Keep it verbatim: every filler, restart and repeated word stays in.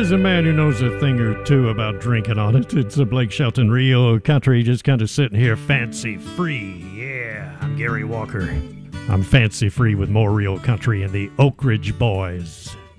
There's a man who knows a thing or two about drinking on it. It's a Blake Shelton Real Country, just kind of sitting here fancy free. Yeah, I'm Gary Walker. I'm fancy free with more real country and the Oak Ridge Boys.